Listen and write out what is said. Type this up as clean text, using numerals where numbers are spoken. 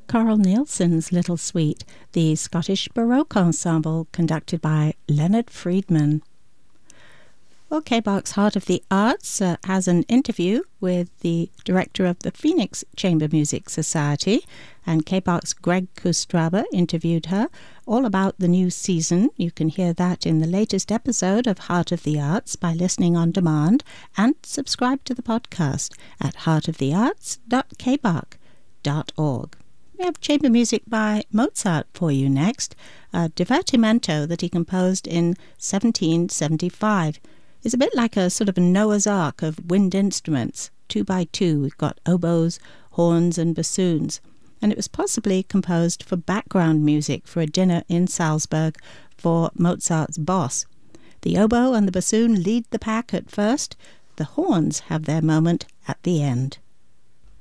Carl Nielsen's Little Suite, the Scottish Baroque Ensemble conducted by Leonard Friedman. Well, KBARC's Heart of the Arts has an interview with the director of the Phoenix Chamber Music Society, and KBARC's Greg Kustraba interviewed her all about the new season. You can hear that in the latest episode of Heart of the Arts by listening on demand, and subscribe to the podcast at heartofthearts.kbarc.org. We have chamber music by Mozart for you next, a divertimento that he composed in 1775. It's a bit like a sort of a Noah's Ark of wind instruments. 2 by 2, we've got oboes, horns and bassoons. And it was possibly composed for background music for a dinner in Salzburg for Mozart's boss. The oboe and the bassoon lead the pack at first. The horns have their moment at the end.